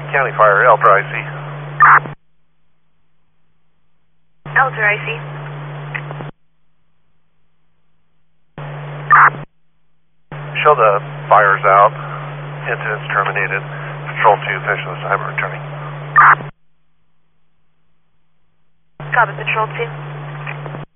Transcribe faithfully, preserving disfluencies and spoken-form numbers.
County Fire, Elder I C. Elder I C. Show the fire's out. Incident's terminated. Patrol two, finish the assignment, returning. Copy, Patrol two.